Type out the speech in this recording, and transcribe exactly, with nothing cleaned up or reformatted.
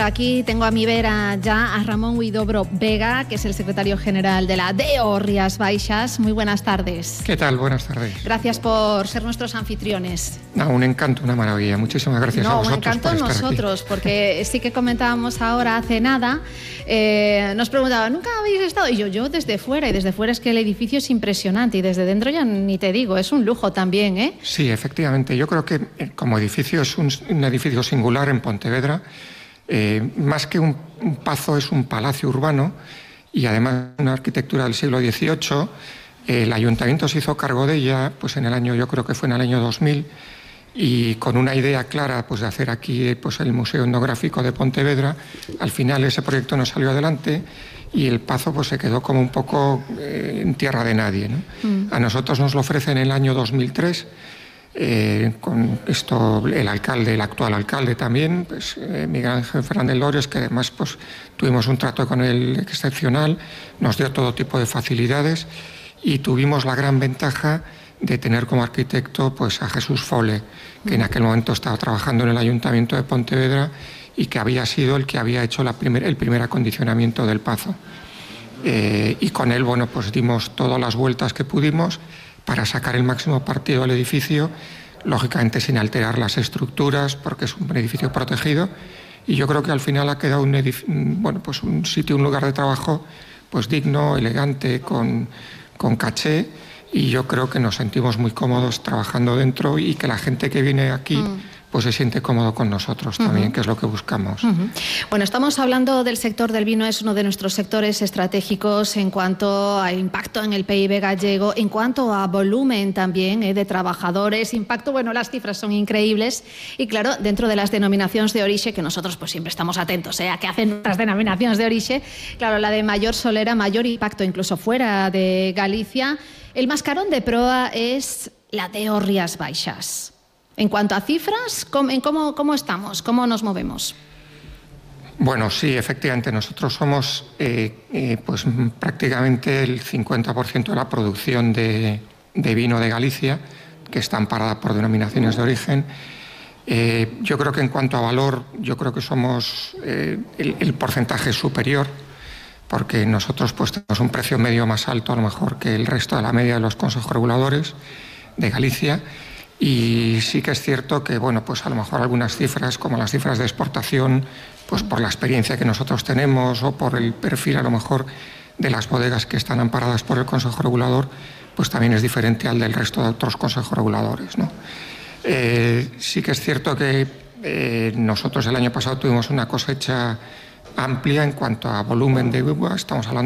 Aquí tengo a mi vera ya a Ramón Huidobro Vega, que es el secretario general de la D E O Rías Baixas. Muy buenas tardes. ¿Qué tal? Buenas tardes. Gracias por ser nuestros anfitriones. No, un encanto, una maravilla. Muchísimas gracias no, a vosotros un encanto por estar nosotros, aquí. porque sí que comentábamos ahora hace nada, eh, nos preguntaban, ¿nunca habéis estado? Y yo, yo desde fuera, y desde fuera es que el edificio es impresionante, y desde dentro ya ni te digo, es un lujo también, ¿eh? Sí, efectivamente. Yo creo que como edificio es un, un edificio singular en Pontevedra. Eh, más que un, un pazo, es un palacio urbano y además una arquitectura del siglo dieciocho. Eh, el ayuntamiento se hizo cargo de ella pues en el año, yo creo que fue en el año dos mil, y con una idea clara pues, de hacer aquí pues, el Museo Etnográfico de Pontevedra. Al final ese proyecto no salió adelante y el pazo pues, se quedó como un poco eh, en tierra de nadie, ¿no? Mm. A nosotros nos lo ofrecen en el año dos mil tres. Eh, con esto el alcalde, el actual alcalde también, pues, eh, Miguel Ángel Fernández Lores, que además pues, tuvimos un trato con él excepcional, nos dio todo tipo de facilidades y tuvimos la gran ventaja de tener como arquitecto pues, a Jesús Fole, que en aquel momento estaba trabajando en el Ayuntamiento de Pontevedra y que había sido el que había hecho la primer, el primer acondicionamiento del pazo. Eh, y con él, bueno, pues dimos todas las vueltas que pudimos para sacar el máximo partido al edificio, lógicamente sin alterar las estructuras, porque es un edificio protegido, y yo creo que al final ha quedado un, bueno, pues un sitio, un lugar de trabajo pues digno, elegante, con, con caché, y yo creo que nos sentimos muy cómodos trabajando dentro y que la gente que viene aquí mm. pues se siente cómodo con nosotros también, uh-huh. que es lo que buscamos. Uh-huh. Bueno, estamos hablando del sector del vino, es uno de nuestros sectores estratégicos en cuanto a impacto en el P I B gallego, en cuanto a volumen también eh, de trabajadores, impacto, bueno, las cifras son increíbles y claro, dentro de las denominaciones de origen, que nosotros pues siempre estamos atentos eh, a qué hacen las denominaciones de origen, claro, la de mayor solera, mayor impacto incluso fuera de Galicia, el mascarón de proa es la D E O Rías Baixas. En cuanto a cifras, ¿cómo, cómo, ¿cómo estamos? ¿Cómo nos movemos? Bueno, sí, efectivamente, nosotros somos eh, eh, pues, prácticamente el cincuenta por ciento de la producción de, de vino de Galicia, que está amparada por denominaciones de origen. Eh, yo creo que en cuanto a valor, yo creo que somos eh, el, el porcentaje superior, porque nosotros pues, tenemos un precio medio más alto a lo mejor que el resto de la media de los consejos reguladores de Galicia. Y sí que es cierto que, bueno, pues a lo mejor algunas cifras, como las cifras de exportación, pues por la experiencia que nosotros tenemos o por el perfil a lo mejor de las bodegas que están amparadas por el Consejo Regulador, pues también es diferente al del resto de otros consejos reguladores, ¿no? Eh, sí que es cierto que eh, nosotros el año pasado tuvimos una cosecha amplia en cuanto a volumen de uva, estamos hablando